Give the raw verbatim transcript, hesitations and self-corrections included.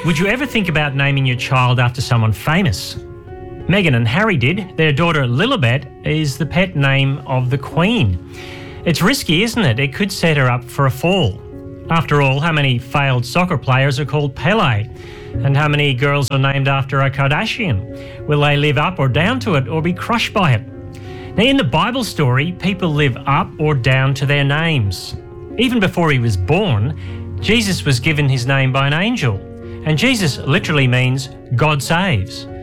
Would you ever think about naming your child after someone famous? Meghan and Harry did. Their daughter Lilibet is the pet name of the Queen. It's risky, isn't it? It could set her up for a fall. After all, how many failed soccer players are called Pele? And how many girls are named after a Kardashian? Will they live up or down to it or be crushed by it? Now, in the Bible story, people live up or down to their names. Even before he was born, Jesus was given his name by an angel. And Jesus literally means God saves.